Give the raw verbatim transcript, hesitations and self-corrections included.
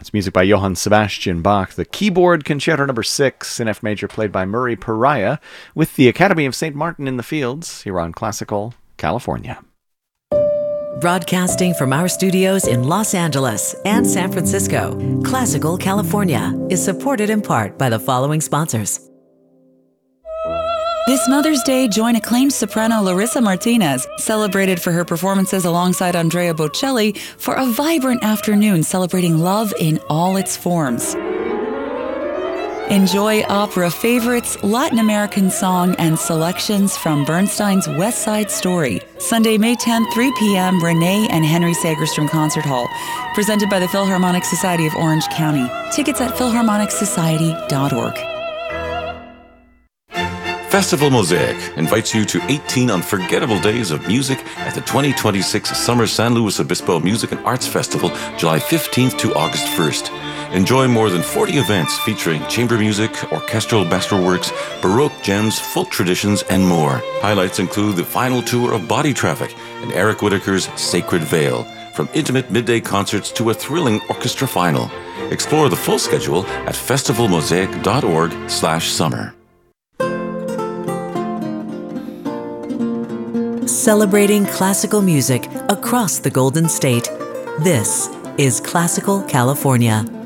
It's music by Johann Sebastian Bach. The keyboard concerto number six in F major, played by Murray Pariah, with the Academy of Saint Martin in the Fields, here on Classical California. Broadcasting from our studios in Los Angeles and San Francisco, Classical California is supported in part by the following sponsors. This Mother's Day, join acclaimed soprano Larissa Martinez, celebrated for her performances alongside Andrea Bocelli, for a vibrant afternoon celebrating love in all its forms. Enjoy opera favorites, Latin American song, and selections from Bernstein's West Side Story. Sunday, May tenth, three p.m., Renee and Henry Sagerstrom Concert Hall. Presented by the Philharmonic Society of Orange County. Tickets at philharmonic society dot org. Festival Mosaic invites you to eighteen unforgettable days of music at the twenty twenty-six Summer San Luis Obispo Music and Arts Festival, July fifteenth to August first. Enjoy more than forty events featuring chamber music, orchestral masterworks, Baroque gems, folk traditions, and more. Highlights include the final tour of Body Traffic and Eric Whittaker's Sacred Veil, from intimate midday concerts to a thrilling orchestra final. Explore the full schedule at festival mosaic dot org slash summer. Celebrating classical music across the Golden State. This is Classical California.